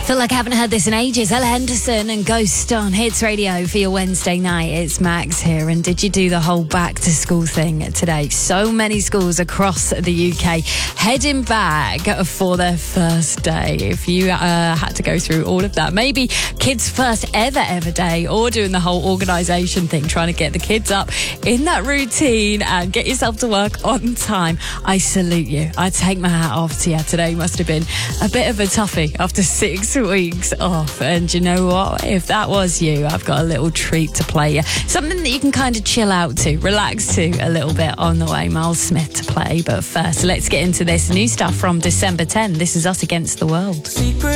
Feel like I haven't heard this in ages. Ella Henderson and Ghost on Hits Radio for your Wednesday night. It's Max here. And did you do the whole back to school thing today? So many schools across the UK heading back for their first day. If you had to go through all of that, maybe kids' first ever day, or doing the whole organisation thing, trying to get the kids up in that routine and get yourself to work on time. I salute you. I take my hat off to you. Today must have been a bit of a toughie after 6 weeks off. And you know what? If that was you, I've got a little treat to play you. Something that you can kind of chill out to, relax to a little bit on the way. Miles Smith to play. But first, let's get into this new stuff from December 10. This is Us Against the World.